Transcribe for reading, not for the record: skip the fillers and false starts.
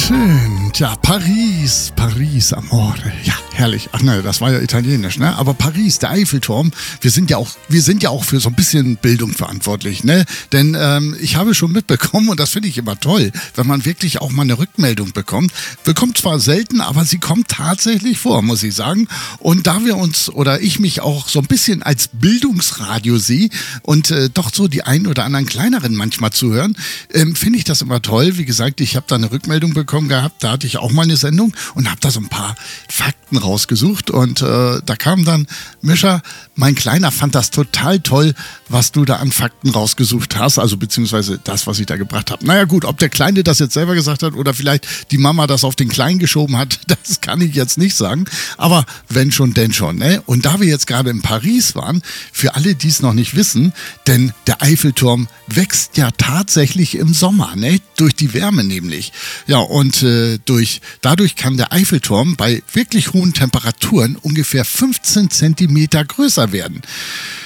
schön. Ja, Paris, Amore. Ja, herrlich. Ach ne, das war ja italienisch, ne? Aber Paris, der Eiffelturm, wir sind ja auch für so ein bisschen Bildung verantwortlich, ne? Denn ich habe schon mitbekommen, und das finde ich immer toll, wenn man wirklich auch mal eine Rückmeldung bekommt. Bekommt zwar selten, aber sie kommt tatsächlich vor, muss ich sagen. Und da wir uns oder ich mich auch so ein bisschen als Bildungsradio sehe und doch so die ein oder anderen kleineren manchmal zuhören, finde ich das immer toll. Wie gesagt, ich habe da eine Rückmeldung bekommen gehabt, da hatte ich auch mal eine Sendung und habe da so ein paar Fakten rausgesucht und da kam dann, Mischa, mein Kleiner fand das total toll, was du da an Fakten rausgesucht hast, also beziehungsweise das, was ich da gebracht habe. Naja gut, ob der Kleine das jetzt selber gesagt hat oder vielleicht die Mama das auf den Kleinen geschoben hat, das kann ich jetzt nicht sagen, aber wenn schon, denn schon, ne? Und da wir jetzt gerade in Paris waren, für alle, die es noch nicht wissen, denn der Eiffelturm wächst ja tatsächlich im Sommer, ne? Durch die Wärme nämlich. Ja, und dadurch kann der Eiffelturm bei wirklich hohen Temperaturen ungefähr 15 Zentimeter größer werden.